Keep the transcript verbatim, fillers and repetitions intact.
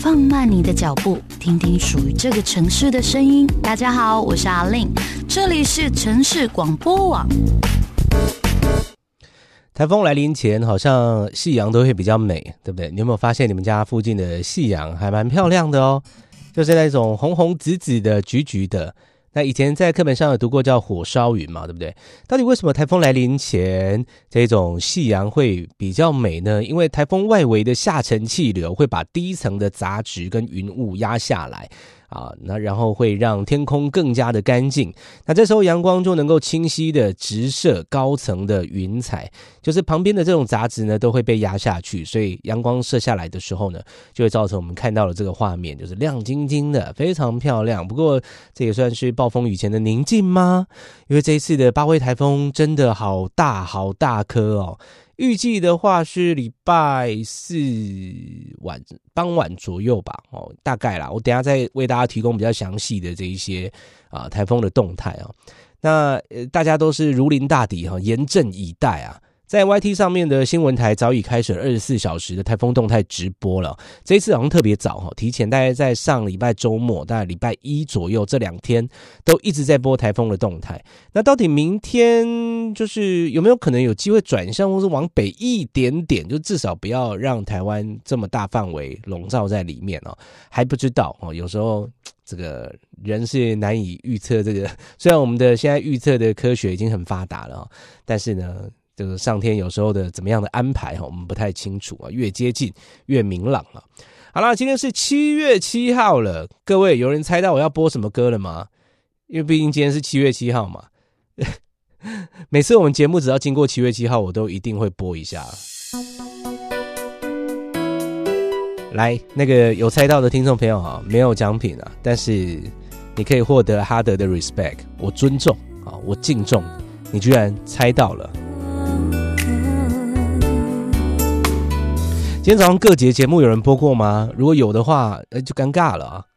放慢你的脚步，听听属于这个城市的声音。大家好，我是阿令，这里是城市广播网。 台风来临前，好像夕阳都会比较美，对不对？你有没有发现你们家附近的夕阳还蛮漂亮的哦？就是那种红红紫紫的、橘橘的。那以前在课本上有读过叫火烧云嘛，对不对？到底为什么台风来临前这种夕阳会比较美呢？因为台风外围的下沉气流会把低层的杂质跟云雾压下来啊，那然后会让天空更加的干净，那这时候阳光就能够清晰的直射高层的云彩，就是旁边的这种杂质呢都会被压下去，所以阳光射下来的时候呢，就会造成我们看到的这个画面就是亮晶晶的，非常漂亮。不过这也算是暴风雨前的宁静吗？因为这一次的八威台风真的好大好大颗哦。预计的话是礼拜四晚傍晚左右吧，哦，大概啦。我等一下再为大家提供比较详细的这一些啊台风的动态啊。那、呃、大家都是如临大敌哈，严阵以待啊。在 Y T 上面的新闻台早已开始了二十四小时的台风动态直播了，这一次好像特别早，提前大概在上礼拜周末，大概礼拜一左右，这两天都一直在播台风的动态。那到底明天就是有没有可能有机会转向，或是往北一点点，就至少不要让台湾这么大范围笼罩在里面哦，还不知道哦。有时候这个人是难以预测这个，虽然我们的现在预测的科学已经很发达了，但是呢，这个上天有时候的怎么样的安排我们不太清楚啊，越接近越明朗啊。好啦，今天是七月七号了，各位有人猜到我要播什么歌了吗？因为毕竟今天是七月七号嘛。每次我们节目只要经过七月七号，我都一定会播一下。来，那个有猜到的听众朋友啊，没有奖品啊，但是你可以获得哈德的 respect， 我尊重啊，我敬重你，居然猜到了。今天早上各节节目有人播过吗？如果有的话，就尴尬了啊。